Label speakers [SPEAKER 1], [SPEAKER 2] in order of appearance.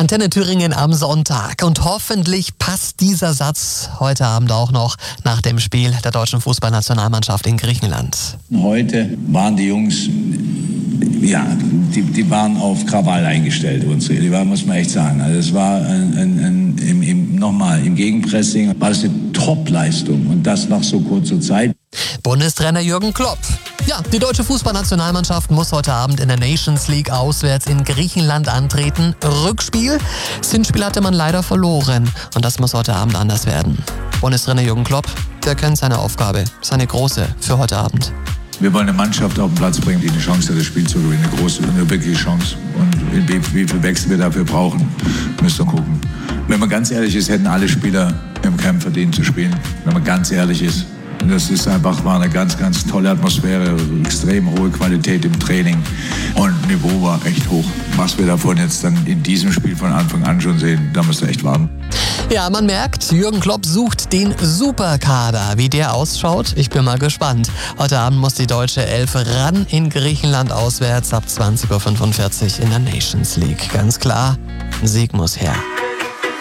[SPEAKER 1] Antenne Thüringen am Sonntag. Und hoffentlich passt dieser Satz heute Abend auch noch nach dem Spiel der deutschen Fußballnationalmannschaft in Griechenland.
[SPEAKER 2] Heute waren die Jungs, die waren auf Krawall eingestellt. Die waren, muss man echt sagen. Also es war im Gegenpressing war es eine Top-Leistung und das nach so kurzer Zeit.
[SPEAKER 1] Bundestrainer Jürgen Klopp. Ja, die deutsche Fußballnationalmannschaft muss heute Abend in der Nations League auswärts in Griechenland antreten. Rückspiel. Das Hinspiel hatte man leider verloren. Und das muss heute Abend anders werden. Bundestrainer Jürgen Klopp, der kennt seine Aufgabe. Seine große für heute Abend.
[SPEAKER 2] Wir wollen eine Mannschaft auf den Platz bringen, die eine Chance hat, das Spiel zu gewinnen. Eine große, eine wirkliche Chance. Und wie viel Wechsel wir dafür brauchen, müsst ihr gucken. Wenn man ganz ehrlich ist, hätten alle Spieler im Camp verdient zu spielen. Wenn man ganz ehrlich ist. Und das ist einfach, war eine ganz, ganz tolle Atmosphäre, extrem hohe Qualität im Training und Niveau war echt hoch. Was wir davon jetzt dann in diesem Spiel von Anfang an schon sehen, da müsst ihr echt warten.
[SPEAKER 1] Ja, man merkt, Jürgen Klopp sucht den Superkader. Wie der ausschaut, ich bin mal gespannt. Heute Abend muss die deutsche Elf ran in Griechenland auswärts ab 20:45 Uhr in der Nations League. Ganz klar, ein Sieg muss her.